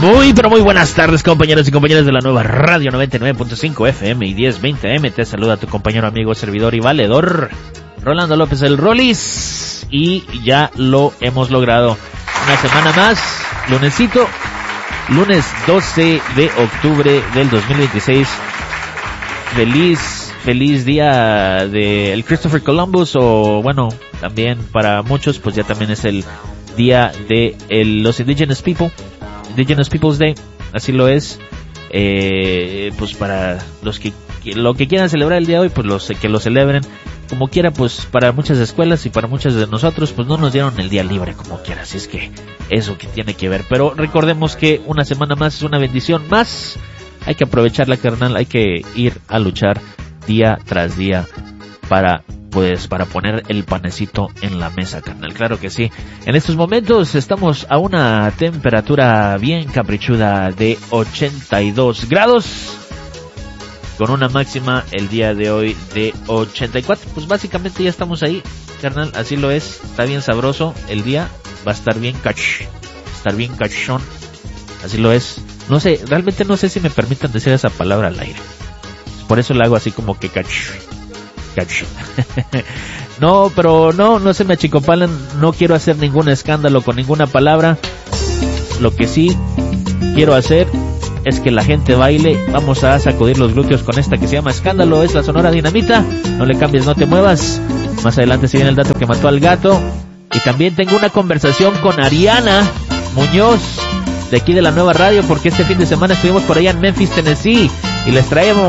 Muy, pero muy buenas tardes, compañeros y compañeras de la nueva Radio 99.5 FM y 1020 AM. Te saluda tu compañero, amigo, servidor y valedor, Rolando López el Rolis. Y ya lo hemos logrado. Una semana más, lunesito, lunes 12 de octubre del 2026. Feliz día del Christopher Columbus, o bueno, también para muchos, pues ya también es el día de los Indigenous People's Day, así lo es. Pues para los que lo que quieran celebrar el día de hoy, pues que lo celebren como quiera. Pues para muchas escuelas y para muchos de nosotros, pues no nos dieron el día libre como quiera, así es que eso que tiene que ver. Pero recordemos que una semana más es una bendición más. Hay que aprovecharla, carnal, hay que ir a luchar día tras día para poner el panecito en la mesa, carnal. Claro que sí. En estos momentos estamos a una temperatura bien caprichuda de 82 grados, con una máxima el día de hoy de 84. Pues básicamente ya estamos ahí, carnal, así lo es. Está bien sabroso el día, va a estar bien cachón, así lo es. No sé, realmente no sé si me permitan decir esa palabra al aire. Por eso la hago así como que cacho. No, pero no se me achicopalen. No quiero hacer ningún escándalo con ninguna palabra. Lo que sí quiero hacer es que la gente baile. Vamos a sacudir los glúteos con esta que se llama Escándalo. Es la Sonora Dinamita. No le cambies, no te muevas. Más adelante se viene el dato que mató al gato. Y también tengo una conversación con Ariana Muñoz, de aquí de la nueva radio, porque este fin de semana estuvimos por allá en Memphis, Tennessee, y les traemos